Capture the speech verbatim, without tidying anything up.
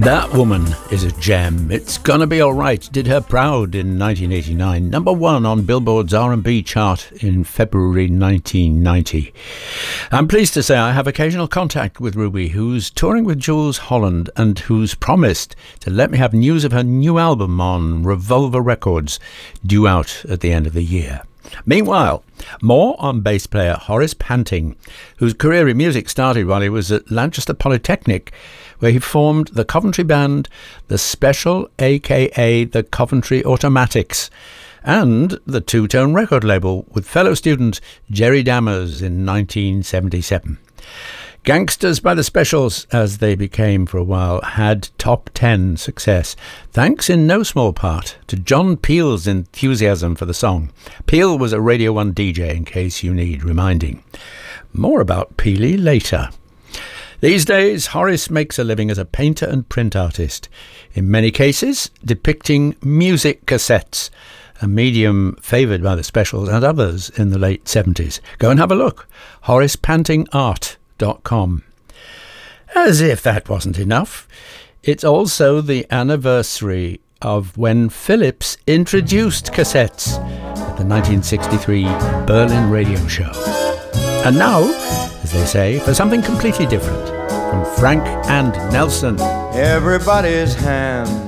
That woman is a gem. It's Gonna Be Alright did her proud in nineteen eighty-nine. Number one on Billboard's R and B chart in February nineteen ninety. I'm pleased to say I have occasional contact with Ruby, who's touring with Jools Holland and who's promised to let me have news of her new album on Revolver Records, due out at the end of the year. Meanwhile, more on bass player Horace Panting, whose career in music started while he was at Lancaster Polytechnic, where he formed the Coventry band The Special, aka the Coventry Automatics, and the Two-Tone record label with fellow student Jerry Dammers in nineteen seventy-seven. Gangsters by the Specials, as they became for a while, had top ten success, thanks in no small part to John Peel's enthusiasm for the song. Peel was a Radio one D J, in case you need reminding. More about Peely later. These days, Horace makes a living as a painter and print artist, in many cases depicting music cassettes, a medium favoured by the Specials and others in the late seventies. Go and have a look. horace panting art dot com. As if that wasn't enough, it's also the anniversary of when Philips introduced cassettes at the nineteen sixty-three Berlin Radio Show. And now, as they say, for something completely different, from Frank and Nelson. Everybody's hand